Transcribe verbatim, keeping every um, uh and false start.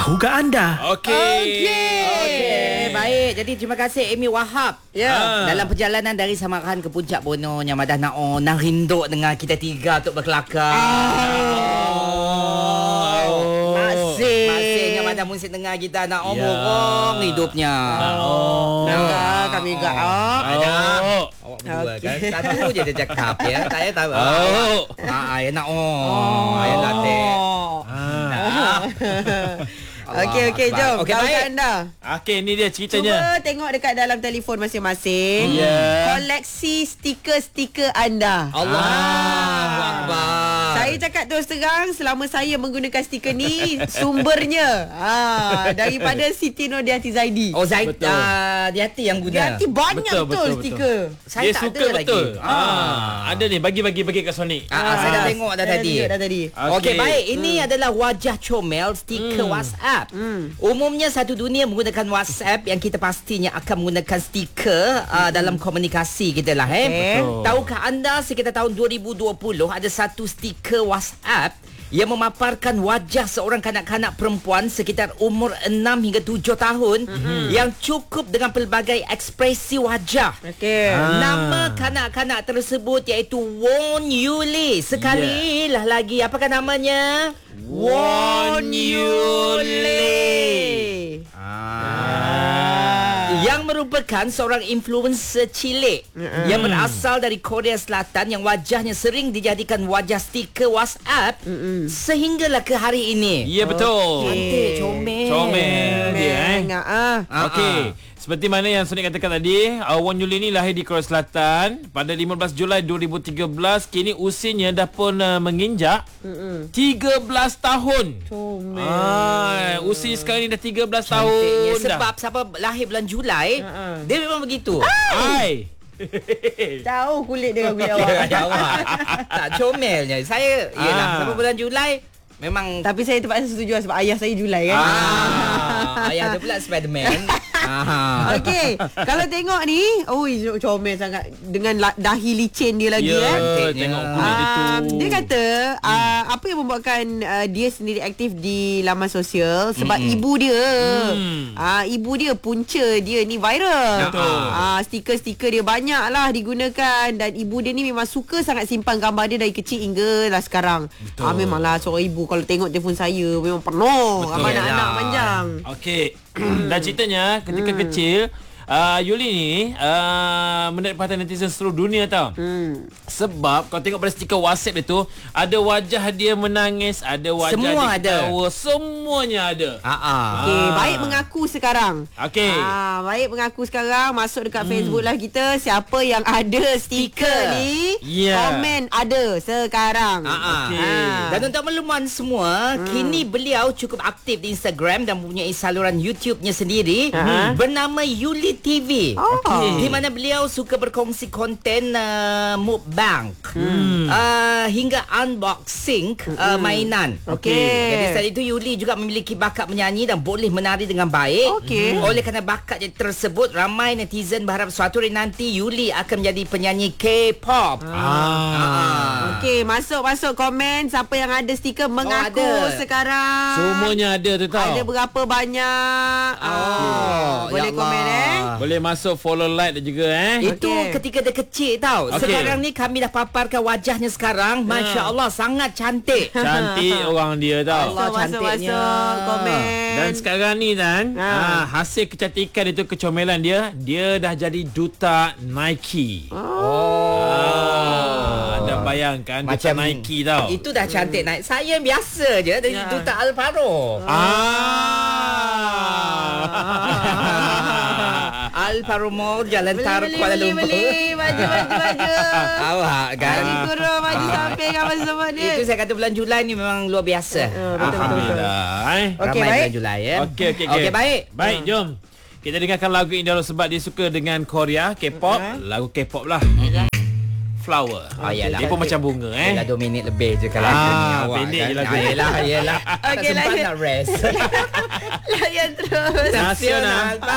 tahukah anda? Okey. Okey. Okey, baik. Jadi terima kasih Amy Wahab. Ya. Ah. Dalam perjalanan dari Samarkand ke Puncak Bono yang madah nak oh, nak rinduk dengan kita tiga untuk berkelakar. Oh. Masih. Masihnya madah musik dengar kita nak oh, Ya. borong hidupnya. Oh. Nah, kami gak. Oh. Ada. Oh. Awak berdua Okey. kan. Satu je dia cakap ya. Saya tahu. Oh. Ah, ya nak oh. Ya latih. Ah. Okey, okey, jom. Okey, Tahukah baik. anda? Okey, ni dia ceritanya. Cuba tengok dekat dalam telefon masing-masing. Ya. Koleksi stiker-stiker anda. Allahu Akbar. Saya cakap terus terang, selama saya menggunakan stiker ni, sumbernya ah, daripada Siti Nurhayati Zaidi. Oh Zaid, Betul. uh, dia hati yang guna. Dia banyak Betul, betul, betul, stiker. Saya Dia tak suka ada betul. lagi. Ah. Ada ni, bagi-bagi bagi kat Sonic. Ah, ah, saya dah tengok dah Saya tadi. tunjuk dah tadi. Okey, okay, baik. Ini hmm. adalah wajah comel stiker hmm. WhatsApp. Hmm. Umumnya satu dunia menggunakan WhatsApp yang kita pastinya akan menggunakan stiker uh, hmm. dalam komunikasi kita lah. Eh. Betul. Tahukah anda sekitar tahun dua ribu dua puluh ada satu stiker WhatsApp yang memaparkan wajah seorang kanak-kanak perempuan sekitar umur enam hingga tujuh tahun mm-hmm. yang cukup dengan pelbagai ekspresi wajah. Okey. Ah. Nama kanak-kanak tersebut iaitu Won Yuli. Sekali lah lagi. Apakah namanya? Won Yuli. Yang merupakan seorang influencer cilik mm. yang berasal dari Korea Selatan yang wajahnya sering dijadikan wajah stiker WhatsApp mm. sehinggalah ke hari ini. Ya, betul. Cantik, comel. Comel dia eh. Ingat ah. Okey. Seperti mana yang Sonic katakan tadi, uh, Won Yuli ni lahir di Korea Selatan pada lima belas Julai dua ribu tiga belas. Kini usianya dah pun uh, menginjak Mm-mm. tiga belas tahun. Comel. Ah, usia sekarang ni dah tiga belas Cantiknya. tahun Sebab dah. siapa lahir bulan Julai, Uh-uh. dia memang begitu. Ai. Jauh kulit dengan kulit awak. Awak. Tak comelnya. Saya, yelah, Ah. siapa bulan Julai, memang... Tapi saya terpaksa setuju sebab ayah saya Julai kan. Ah, ayah dia pula Spiderman. Ah. Okey, kalau tengok ni, oi comel sangat dengan la- dahi licin dia lagi Ya, eh. Cantiknya. tengok kulit dia tu. Um, dia kata hmm. uh, apa yang membuatkan uh, dia sendiri aktif di laman sosial sebab Mm-mm. ibu dia. Hmm. Uh, ibu dia punca dia ni viral. Betul. Uh, stiker-stiker dia banyak lah digunakan dan ibu dia ni memang suka sangat simpan gambar dia dari kecil hingga lah sekarang. Betul. Uh, memanglah seorang ibu kalau tengok telefon saya memang penuh Betul. gambar anak-anak Yalah. panjang. Okey. Dan ceritanya ketika hmm. kecil uh, Yuli ni uh, menarik perhatian netizen seluruh dunia tau. Hmm. Sebab kalau tengok pada stiker WhatsApp dia tu, ada wajah dia menangis, ada wajah Semua dia ada. ketawa, semuanya ada. Ah, ah. Okey, Ah. baik mengaku sekarang. Okey. Ah, baik mengaku sekarang. Masuk dekat hmm. Facebook lah kita. Siapa yang ada stiker, Stiker. ni, Yeah. komen ada sekarang. Ah, ah. Okey. Ah. Dan untuk makluman semua, hmm. kini beliau cukup aktif di Instagram dan mempunyai saluran YouTube-nya sendiri Ah. bernama Yuli T V. Oh. Okey. Di mana beliau suka berkongsi konten uh, mukbang Hmm. uh, hingga unboxing uh, mainan. Okey. Jadi selain itu Yuli juga memiliki bakat menyanyi dan boleh menari dengan baik. Okey. Oleh kerana bakatnya tersebut, ramai netizen berharap suatu hari nanti Yuli akan menjadi penyanyi K-pop. Ah. Okey, masuk-masuk komen siapa yang ada stiker mengaku ada. sekarang. Semuanya ada tu tau. Ada berapa banyak? Oh, boleh ya komen Allah. eh. Boleh masuk follow, like dan juga eh. Itu Okey. ketika dia kecil tau. Okey. Sekarang ni kami dah paparkan wajahnya sekarang. Masya Allah, sangat cantik. Cantik orang dia tau. Allah, Masuk, cantiknya. masuk, komen. Dan sekarang ni Dan Ha. ha. hasil kecantikan itu, kecomelan dia, dia dah jadi duta Nike. Oh. Ah, anda bayangkan duta Nike tau. Itu dah cantik naik. Saya biasa je dari Ya. duta Alvaro. Ah. Alvaro Mall, Jalan Beli, Tar, beli, Kuala beli, Lumpur. beli. Baju, baju, baju. Awak kan. Baju kurung, baju samping apa semua ni. Itu saya kata bulan Julai ni memang luar biasa. Ah, betul, betul, betul. Alhamdulillah. Eh. Okey, Ramai baik. bulan Julai ya. Okey, okey, okey. Okey, baik. Baik, jom. Kita dengarkan lagu ini dahulu sebab dia suka dengan Korea, K-pop. Lagu K-pop lah. Flower. Oh, iyalah. Dia pun macam bunga eh. Dah dua minit lebih je kalau Ah, ni awak pendek kan. je lagu. Ah, Yelah, yelah. Okey, Tak sempat lanjut. nak rest. Layan terus. Nasional.